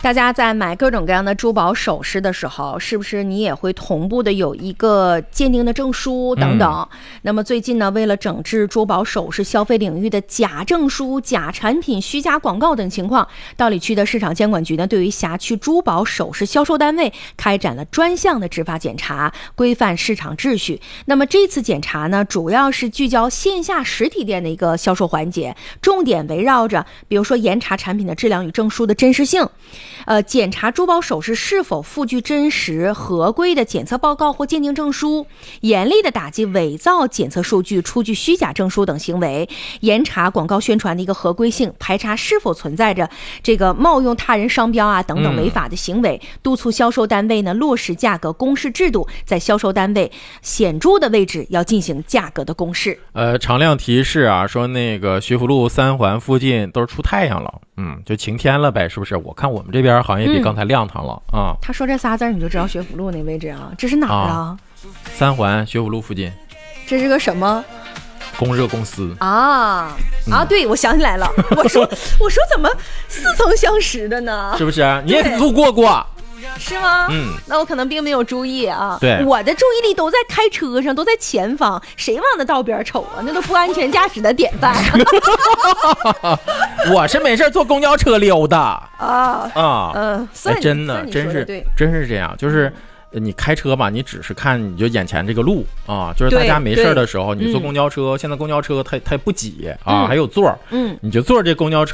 大家在买各种各样的珠宝首饰的时候，是不是你也会同步的有一个鉴定的证书等等？那么最近呢，为了整治珠宝首饰消费领域的假证书、假产品、虚假广告等情况，道里区的市场监管局呢，对于辖区珠宝首饰销售单位开展了专项的执法检查，规范市场秩序。那么这次检查呢，主要是聚焦线下实体店的一个销售环节，重点围绕着比如说严查产品的质量与证书的真实性，检查珠宝首饰是否附具真实合规的检测报告或鉴定证书，严厉的打击伪造检测数据、出具虚假证书等行为，严查广告宣传的一个合规性，排查是否存在着这个冒用他人商标啊等等违法的行为，督促销售单位呢落实价格公示制度，在销售单位显著的位置要进行价格的公示。 常亮提示啊，说那个学府路3环附近都是出太阳了，就晴天了呗，是不是？我看我们这边好像也比刚才亮堂了啊。 他说这仨字你就知道学府路那位置啊，这是哪儿啊 ？3环学府路附近。 这是个什么？ 供热公司对，我想起来了。我说怎么似曾相识的呢？ 是不是？你也路过？ 是吗？那我可能并没有注意啊。 对， 我的注意力都在开车上，都在前方，谁往那道边瞅啊？那都不安全驾驶的典范。 我是没事坐公交车溜达真的，真是这样，就是你开车吧，你只是看你就眼前这个路啊，就是大家没事的时候，你坐公交车，现在公交车它不挤啊，还有座，你就坐这公交车。